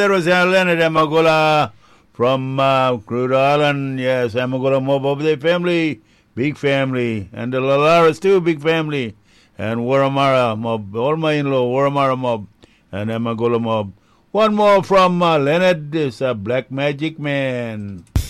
that was Leonard Amagola from Crude Island. Yes, Amagola Mob of their family, big family. And the Lalaras too, big family. And Warramara Mob, all my in-law, Warramara Mob and Amagola Mob. One more from Leonard, this Black Magic Man.